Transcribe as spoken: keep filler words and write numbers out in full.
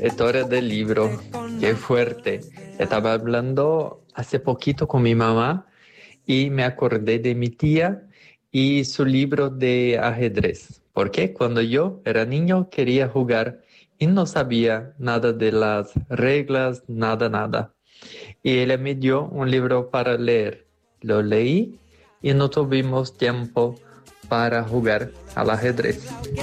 historia del libro, qué fuerte. Estaba hablando hace poquito con mi mamá y me acordé de mi tía y su libro de ajedrez. Porque cuando yo era niño quería jugar y no sabía nada de las reglas, nada, nada. Y ella me dio un libro para leer. Lo leí y no tuvimos tiempo para jugar al ajedrez.